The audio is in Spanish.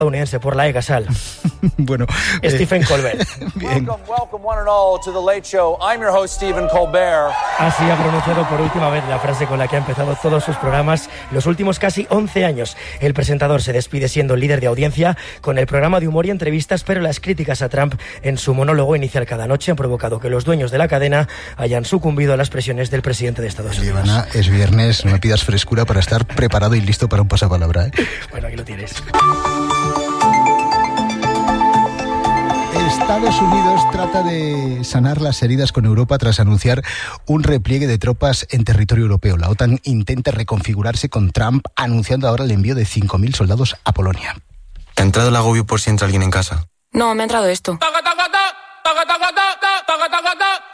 estadounidense por la EGASAL. Bueno, Stephen Colbert. Bien. Welcome one and all to The Late Show. I'm your host, Stephen Colbert. Así ha pronunciado por última vez la frase con la que ha empezado todos sus programas los últimos casi 11 años. El presentador se despide siendo líder de audiencia con el programa de humor y entrevistas, pero las críticas a Trump en su monólogo inicial cada noche han provocado que los dueños de la cadena hayan sucumbido a las presiones del presidente de Estados Unidos. Ivana, es viernes, no me pidas frescura para estar preparado y listo para un pasapalabra, ¿eh? Bueno, aquí lo tienes. Estados Unidos trata de sanar las heridas con Europa tras anunciar un repliegue de tropas en territorio europeo. La OTAN intenta reconfigurarse con Trump, anunciando ahora el envío de 5.000 soldados a Polonia. ¿Te ha entrado el agobio por si entra alguien en casa? No, me ha entrado esto.